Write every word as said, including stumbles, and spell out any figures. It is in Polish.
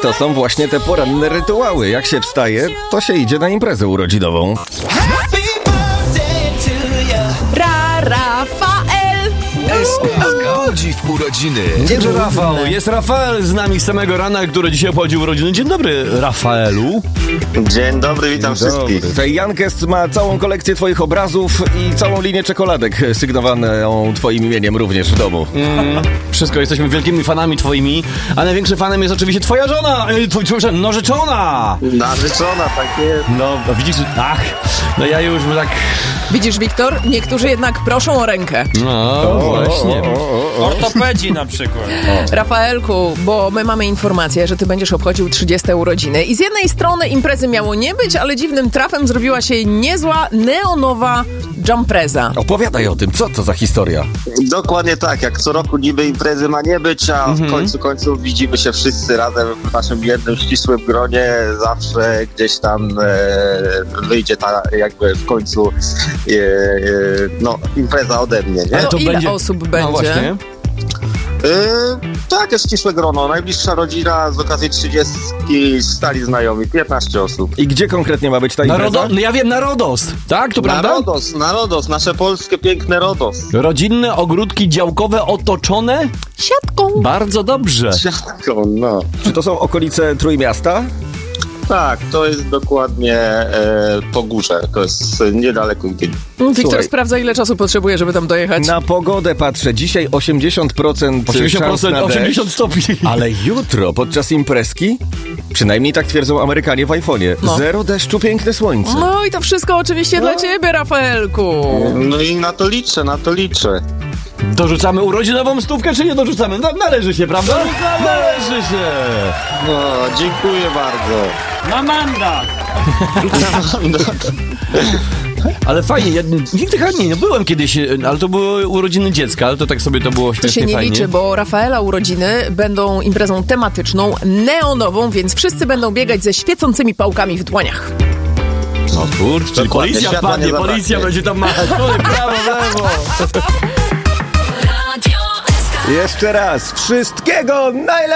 to są właśnie te poranne rytuały. Jak się wstaje, to się idzie na imprezę urodzinową. Ra, Rafael! Budzi w urodziny. Dzień Rafał, jest Rafael z nami z samego rana, który dzisiaj obchodził urodziny. Dzień dobry, Rafaelu. Dzień dobry, witam wszystkich. Tutaj Jankest ma całą kolekcję twoich obrazów i całą linię czekoladek sygnowaną twoim imieniem również w domu. Mm, wszystko, jesteśmy wielkimi fanami twoimi, a największym fanem jest oczywiście twoja żona, e, twój, twój, narzeczona. Narzeczona, tak jest. No, no widzisz, ach, no ja już tak... Widzisz, Wiktor, niektórzy jednak proszą o rękę. No, właśnie. Ortopedzi na przykład. Rafaelku, bo my mamy informację, że ty będziesz obchodził trzydzieste urodziny i z jednej strony imprezy miało nie być, ale dziwnym trafem zrobiła się niezła, neonowa jumpreza. Opowiadaj o tym, co to za historia? Dokładnie tak, jak co roku niby imprezy ma nie być, a Mhm. w końcu końców widzimy się wszyscy razem w naszym jednym ścisłym gronie. Zawsze gdzieś tam e, wyjdzie ta jakby w końcu e, e, no, impreza ode mnie, nie? To, to ile będzie- osób No będzie? właśnie. E, tak, jest ścisłe grono. Najbliższa rodzina z okazji trzydziestki, stali znajomi, piętnaście osób. I gdzie konkretnie ma być ta Na impreza? Rodo, no ja wiem, na Rodos, tak? To prawda? Na Rodos, na Rodos, nasze polskie piękne Rodos. Rodzinne ogródki działkowe otoczone? Siatką. Bardzo dobrze. Siatką, no. Czy to są okolice Trójmiasta? Tak, to jest dokładnie e, po górze, to jest niedaleko Gdyni. Wiktor Słuchaj. sprawdza, ile czasu potrzebuje, żeby tam dojechać. Na pogodę patrzę. Dzisiaj osiemdziesiąt procent, osiemdziesiąt procent, szans na deszcz, osiemdziesiąt stopni. ale jutro podczas imprezki, przynajmniej tak twierdzą Amerykanie w iPhone'ie, No. zero deszczu, piękne słońce. No i to wszystko oczywiście dla ciebie, Rafaelku. No i na to liczę, na to liczę. Dorzucamy urodzinową stówkę, czy nie dorzucamy? No, należy się, prawda? Należy się. No, dziękuję bardzo. Na mandat! Ale fajnie, ja nigdy chyba nie, nie byłem kiedyś, ale to były urodziny dziecka, ale to tak sobie to było To śmiesznie się nie fajnie. liczy, bo Rafaela urodziny będą imprezą tematyczną, neonową, więc wszyscy będą biegać ze świecącymi pałkami w dłoniach. No kurczę, czyli Dokładnie, policja światła wpadnie, nie zabraknie. policja będzie tam machać, tutaj prawo, lewo. Jeszcze raz, wszystkiego najlepszego!